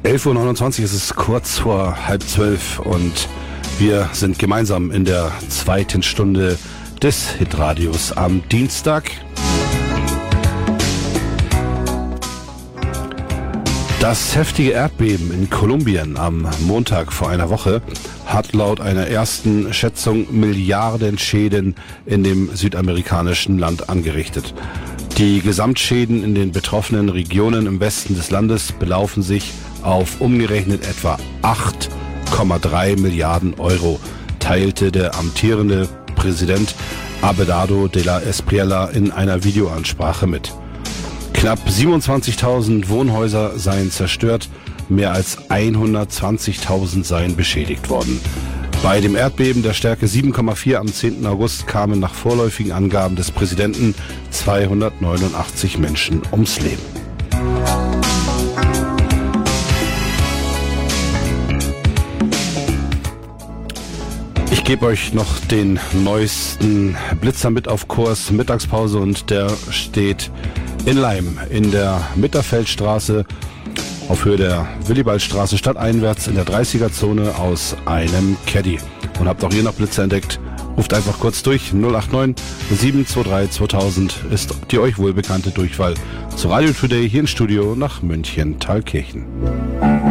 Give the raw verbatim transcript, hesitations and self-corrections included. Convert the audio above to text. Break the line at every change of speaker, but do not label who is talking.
elf Uhr neunundzwanzig ist es, kurz vor halb zwölf, und wir sind gemeinsam in der zweiten Stunde des Hitradios am Dienstag. Das heftige Erdbeben in Kolumbien am Montag vor einer Woche hat laut einer ersten Schätzung Milliarden Schäden in dem südamerikanischen Land angerichtet. Die Gesamtschäden in den betroffenen Regionen im Westen des Landes belaufen sich auf umgerechnet etwa acht Komma drei Milliarden Euro, teilte der amtierende Präsident Abelardo de la Espriella in einer Videoansprache mit. Knapp siebenundzwanzigtausend Wohnhäuser seien zerstört, mehr als hundertzwanzigtausend seien beschädigt worden. Bei dem Erdbeben der Stärke sieben Komma vier am zehnten August kamen nach vorläufigen Angaben des Präsidenten zweihundertneunundachtzig Menschen ums Leben. Ich gebe euch noch den neuesten Blitzer mit auf Kurs, Mittagspause, und der steht in Leim in der Mitterfeldstraße auf Höhe der Willibaldstraße stadteinwärts in der dreißiger-Zone aus einem Caddy. Und habt auch ihr noch Blitzer entdeckt, ruft einfach kurz durch. null acht neun sieben zwei drei zweitausend ist die euch wohlbekannte Durchwahl zu Radio Today hier im Studio nach München-Thalkirchen.